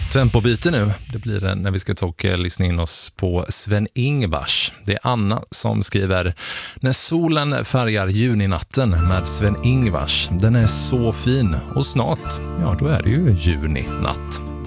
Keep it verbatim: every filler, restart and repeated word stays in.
Tempobyte nu. Det blir det när vi ska ta och lyssna in oss på Sven-Ingvars. Det är Anna som skriver: När solen färgar juninatten med Sven-Ingvars. Den är så fin och snart, ja då är det ju juninatt.